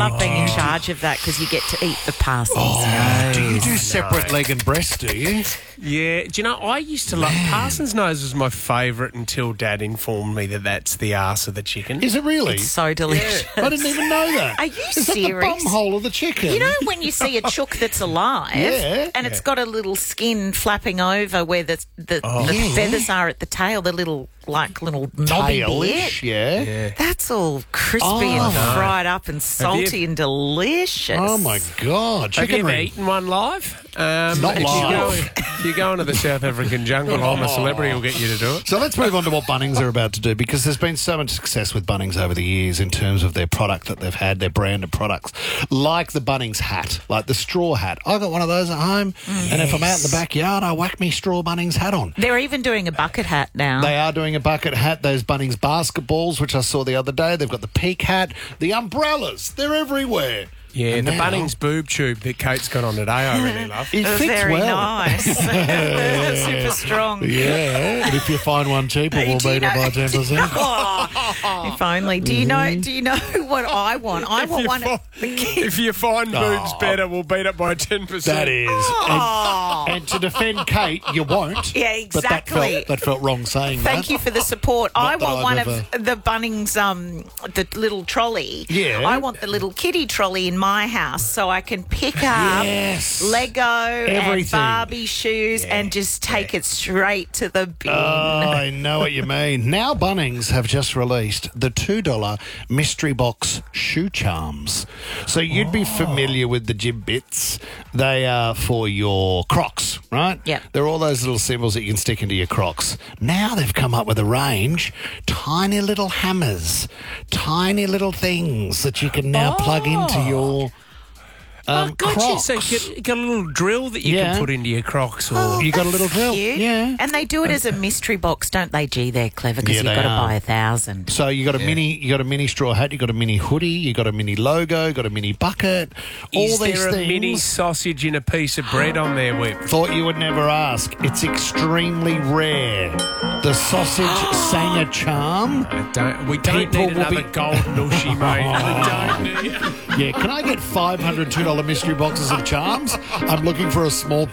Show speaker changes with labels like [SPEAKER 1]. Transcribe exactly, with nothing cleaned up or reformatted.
[SPEAKER 1] love being in charge of that because you get to eat the parsons.
[SPEAKER 2] Oh, do you do
[SPEAKER 3] No.
[SPEAKER 2] separate leg and breast, do you?
[SPEAKER 3] Yeah, do you know, I used to love... Parsons nose was my favourite until Dad informed me that that's the arse of the chicken.
[SPEAKER 2] Is it really?
[SPEAKER 1] It's so delicious.
[SPEAKER 2] I didn't even know that.
[SPEAKER 1] Are you
[SPEAKER 2] Is
[SPEAKER 1] serious?
[SPEAKER 2] that the bum hole of the chicken?
[SPEAKER 1] You know when you see a chook that's alive
[SPEAKER 2] Yeah.
[SPEAKER 1] and it's got a little skin flapping over where the, the,
[SPEAKER 2] Oh.
[SPEAKER 1] the
[SPEAKER 2] Yeah.
[SPEAKER 1] feathers are at the tail, the little, like, little knobby
[SPEAKER 2] Tailish,
[SPEAKER 1] bit?
[SPEAKER 2] yeah.
[SPEAKER 3] Yeah.
[SPEAKER 1] That's all crispy
[SPEAKER 2] Oh.
[SPEAKER 1] and
[SPEAKER 2] No.
[SPEAKER 1] fried up and salty and delicious.
[SPEAKER 2] Oh, my God.
[SPEAKER 3] Have you
[SPEAKER 2] Chicken
[SPEAKER 3] ever
[SPEAKER 2] ring.
[SPEAKER 3] eaten one live? Um,
[SPEAKER 2] Not
[SPEAKER 3] if You
[SPEAKER 2] live.
[SPEAKER 3] go, if you go into the South African jungle, I'm a celebrity, will get you to do it.
[SPEAKER 2] So let's move on to what Bunnings are about to do, because there's been so much success with Bunnings over the years in terms of their product that they've had, their brand of products, like the Bunnings hat, like the straw hat. I got one of those at home, and if I'm out in the backyard, I whack me straw Bunnings hat on.
[SPEAKER 1] They're even doing a bucket hat now.
[SPEAKER 2] They are doing a bucket hat, those Bunnings basketballs, which I saw the other day. They've got the peak hat, the umbrellas. They're everywhere.
[SPEAKER 3] Yeah,
[SPEAKER 2] And
[SPEAKER 3] the
[SPEAKER 2] now-
[SPEAKER 3] Bunnings boob tube that Kate's got on today, I really love.
[SPEAKER 2] It fits
[SPEAKER 1] Very
[SPEAKER 2] well.
[SPEAKER 1] nice. Super strong.
[SPEAKER 2] Yeah, and if you find one cheaper, we'll
[SPEAKER 1] Do you
[SPEAKER 2] beat it
[SPEAKER 1] know-
[SPEAKER 2] by ten percent.
[SPEAKER 1] Oh, if only. Do you know? Do you know what I want? I
[SPEAKER 3] If
[SPEAKER 1] want
[SPEAKER 3] you,
[SPEAKER 1] one.
[SPEAKER 3] fi- if you find boobs
[SPEAKER 2] Oh.
[SPEAKER 3] better, we'll beat it by ten percent.
[SPEAKER 2] That is.
[SPEAKER 1] Oh.
[SPEAKER 2] And, and to defend Kate, you won't.
[SPEAKER 1] Yeah,
[SPEAKER 2] But that
[SPEAKER 1] exactly.
[SPEAKER 2] felt, that felt wrong saying
[SPEAKER 1] Thank
[SPEAKER 2] that.
[SPEAKER 1] you for the support.
[SPEAKER 2] Not
[SPEAKER 1] I
[SPEAKER 2] that
[SPEAKER 1] want
[SPEAKER 2] I've
[SPEAKER 1] one
[SPEAKER 2] ever-
[SPEAKER 1] of the Bunnings, um, the little trolley.
[SPEAKER 2] Yeah.
[SPEAKER 1] I want the little kiddie trolley in my house so I can pick up
[SPEAKER 2] Yes.
[SPEAKER 1] Lego and
[SPEAKER 2] Everything.
[SPEAKER 1] Barbie shoes and just take it straight to the bin.
[SPEAKER 2] Oh, I know what you mean. Now Bunnings have just released the two dollar mystery box shoe charms. So you'd be familiar with the jib bits. They are for your Crocs, right?
[SPEAKER 1] Yep.
[SPEAKER 2] They're all those little symbols that you can stick into your Crocs. Now they've come up with a range, tiny little hammers, tiny little things that you can now plug into your um,
[SPEAKER 3] Oh, gotcha.
[SPEAKER 2] Crocs.
[SPEAKER 3] So you got, you got a little drill that you
[SPEAKER 2] Yeah.
[SPEAKER 3] can put into your Crocs, or
[SPEAKER 1] Oh,
[SPEAKER 2] You got a little drill?
[SPEAKER 1] Cute.
[SPEAKER 2] Yeah.
[SPEAKER 1] And they do it as a mystery box, don't they? Gee, they're clever because
[SPEAKER 2] Yeah,
[SPEAKER 1] you've
[SPEAKER 2] they
[SPEAKER 1] got to
[SPEAKER 2] are.
[SPEAKER 1] buy a thousand.
[SPEAKER 2] So you got a mini, you got a mini straw hat, you got a mini hoodie, you got a mini logo, you got a mini bucket. All
[SPEAKER 3] is
[SPEAKER 2] these
[SPEAKER 3] there a
[SPEAKER 2] things.
[SPEAKER 3] mini sausage in a piece of bread on there, Whip?
[SPEAKER 2] Thought you would never ask. It's extremely rare. The sausage Sanger charm.
[SPEAKER 3] I don't, we don't
[SPEAKER 2] People
[SPEAKER 3] need
[SPEAKER 2] will
[SPEAKER 3] another
[SPEAKER 2] be-
[SPEAKER 3] golden ushy, mate. I don't need.
[SPEAKER 2] Yeah, can I get five hundred two dollar mystery boxes of charms? I'm looking for a small